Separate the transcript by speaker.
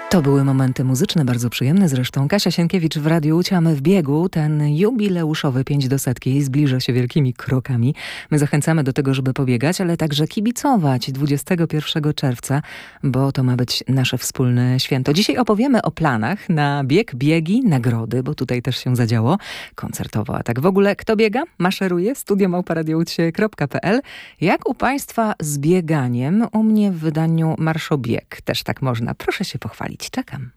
Speaker 1: To były momenty muzyczne, bardzo przyjemne zresztą. Kasia Sienkiewicz w Radiu Uciamy w biegu. Ten jubileuszowy 5 do setki zbliża się wielkimi krokami. My zachęcamy do tego, żeby pobiegać, ale także kibicować 21 czerwca, bo to ma być nasze wspólne święto. Dzisiaj opowiemy o planach na bieg, biegi, nagrody, bo tutaj też się zadziało koncertowo. A tak w ogóle kto biega? Maszeruje. studio@radioucie.pl. Jak u Państwa z bieganiem? U mnie w wydaniu Marszobieg. Też tak można. Proszę się pochwalić. Czekam.